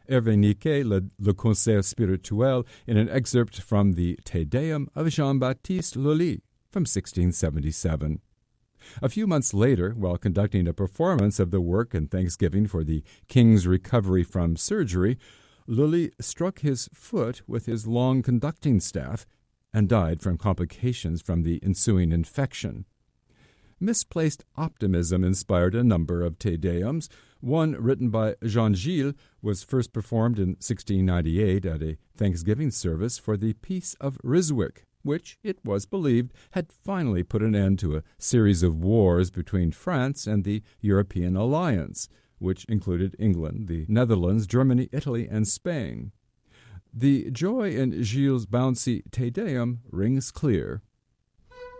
Hervé Niquet led Le Concert Spirituel in an excerpt from the Te Deum of Jean-Baptiste Lully from 1677. A few months later, while conducting a performance of the work in thanksgiving for the king's recovery from surgery, Lully struck his foot with his long conducting staff and died from complications from the ensuing infection. Misplaced optimism inspired a number of Te Deums. One, written by Jean Gilles, was first performed in 1698 at a Thanksgiving service for the Peace of Ryswick, which, it was believed, had finally put an end to a series of wars between France and the European alliance, which included England, the Netherlands, Germany, Italy, and Spain. The joy in Gilles' bouncy Te Deum rings clear.